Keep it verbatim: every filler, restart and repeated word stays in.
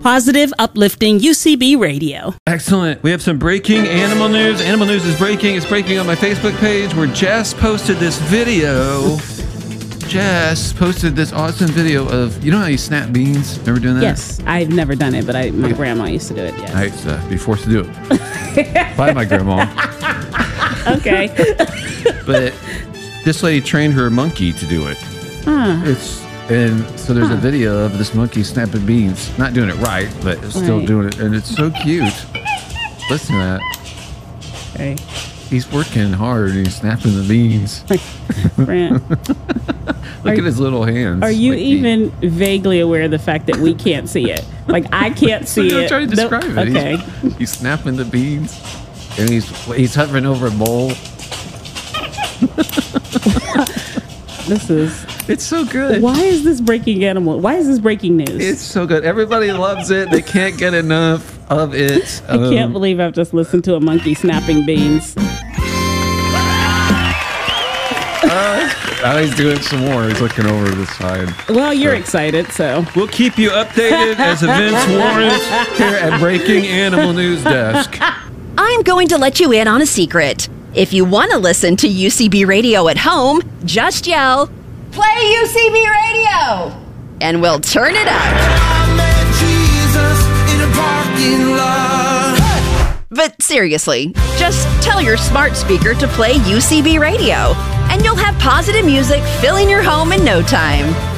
Positive, uplifting U C B radio. Excellent. We have some breaking animal news. Animal news is breaking. It's breaking on my Facebook page where Jess posted this video. Jess posted this awesome video of, you know how you snap beans? Ever doing that? Yes, I've never done it, but I, my grandma used to do it, yes. I used to be forced to do it by my grandma. Okay. But this lady trained her monkey to do it. Huh. It's and so there's Huh. a video of this monkey snapping beans, not doing it right, but still Right. doing it, and it's so cute. Listen to that. Okay. He's working hard and he's snapping the beans. Grant, Look Are- at his little hands. are you Like he- even vaguely aware of the fact that we can't see it? Like, I can't see I'm it. trying to No- describe it. Okay. He's, he's snapping the beans, and he's he's hovering over a bowl. This is... It's so good. Why is this breaking animal? Why is this breaking news? It's so good. Everybody loves it. They can't get enough of it. I can't believe I've just listened to a monkey snapping beans. Uh, he's doing some more. He's looking over the side. Well, you're So- excited, so... We'll keep you updated as events warrant here at Breaking Animal News Desk. I'm going to let you in on a secret. If you want to listen to U C B Radio at home, just yell, "Play U C B Radio!" and we'll turn it up. But seriously, just tell your smart speaker to play U C B Radio, and you'll have positive music filling your home in no time.